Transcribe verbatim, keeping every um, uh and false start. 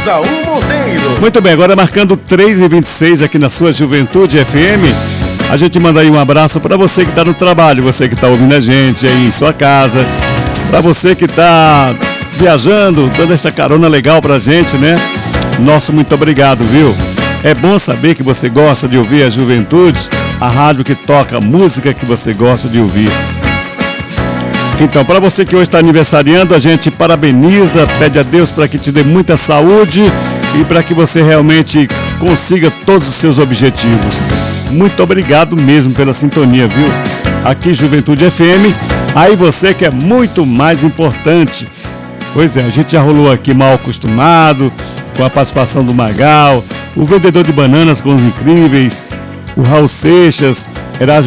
Esaú Monteiro. Muito bem, agora marcando três e vinte e seis aqui na sua Juventude F M. A gente manda aí um abraço para você que está no trabalho, você que está ouvindo a gente aí em sua casa, para você que está viajando, dando esta carona legal pra gente, né? Nosso muito obrigado, viu? É bom saber que você gosta de ouvir a Juventude, a rádio que toca a música que você gosta de ouvir. Então, para você que hoje está aniversariando, a gente parabeniza, pede a Deus para que te dê muita saúde e para que você realmente consiga todos os seus objetivos. Muito obrigado mesmo pela sintonia, viu? Aqui Juventude F M, aí você que é muito mais importante. Pois é, a gente já rolou aqui Mal Acostumado, com a participação do Magal, o vendedor de bananas com os incríveis, o Raul Seixas, Erasmo